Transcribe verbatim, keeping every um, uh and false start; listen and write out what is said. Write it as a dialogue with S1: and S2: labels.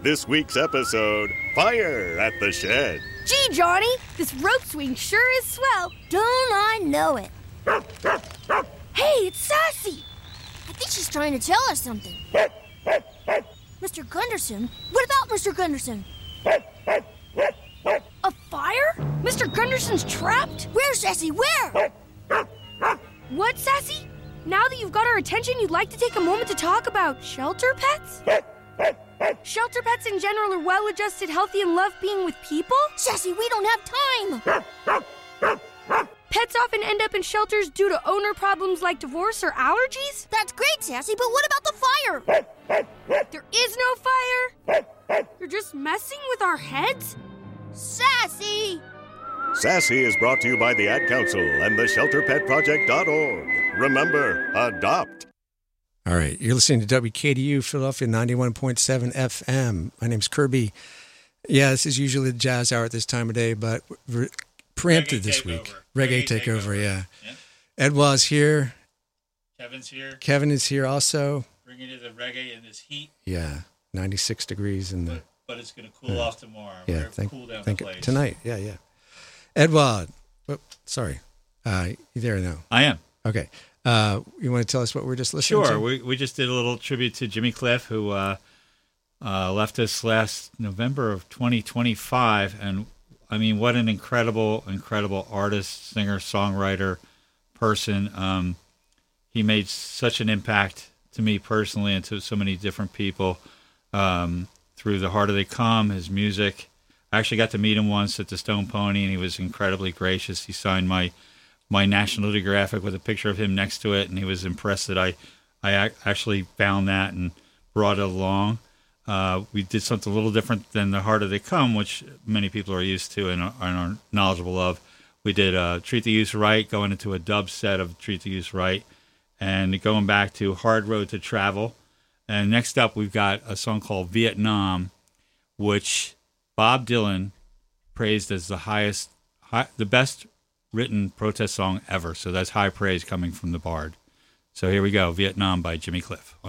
S1: this week's episode, Fire at the Shed.
S2: Gee, Johnny, this rope swing sure is swell. Don't I know it? Hey, it's Sassy. I think she's trying to tell us something. Mister Gunderson? What about Mister Gunderson? A fire? Mister Gunderson's trapped? Where, Sassy, where? What, Sassy? Now that you've got our attention, you'd like to take a moment to talk about shelter pets? Shelter pets in general are well-adjusted, healthy, and love being with people? Sassy, we don't have time! Pets often end up in shelters due to owner problems like divorce or allergies? That's great, Sassy, but what about the fire? There is no fire? You're just messing with our heads? Sassy!
S1: Sassy is brought to you by the Ad Council and the shelter pet project dot org. Remember, adopt.
S3: All right, you're listening to W K D U Philadelphia ninety-one point seven F M. My name's Kirby. Yeah, this is usually the jazz hour at this time of day, but we're preempted
S4: Reggae
S3: this
S4: take
S3: week.
S4: Over.
S3: Reggae,
S4: Reggae
S3: takeover,
S4: takeover.
S3: yeah.
S4: yeah.
S3: Edward's here.
S4: Kevin's here.
S3: Kevin is here also.
S4: Bringing you the reggae in this heat.
S3: Yeah, ninety-six degrees in the...
S4: But, but it's going to cool
S3: yeah.
S4: off tomorrow.
S3: Yeah,
S4: We're
S3: think,
S4: cool down
S3: think
S4: the place.
S3: tonight. Yeah, yeah. Edward, oh, sorry. Uh, you there now?
S4: I am.
S3: Okay. Uh, you want to tell us what we're just listening to?
S4: Sure. We we just did a little tribute to Jimmy Cliff, who uh, uh, left us last November of twenty twenty-five. And, I mean, what an incredible, incredible artist, singer, songwriter, person. Um, he made such an impact to me personally and to so many different people um, through The Harder They Come, his music. I actually got to meet him once at the Stone Pony, and he was incredibly gracious. He signed my my National Geographic with a picture of him next to it, and he was impressed that I, I actually found that and brought it along. Uh, we did something a little different than The Harder They Come, which many people are used to and are, and are knowledgeable of. We did uh, Treat the Youth Right, going into a dub set of Treat the Youth Right, and going back to Hard Road to Travel. And next up, we've got a song called Vietnam, which Bob Dylan praised as the highest, high, the best written protest song ever. So that's high praise coming from the Bard. So here we go, Vietnam by Jimmy Cliff.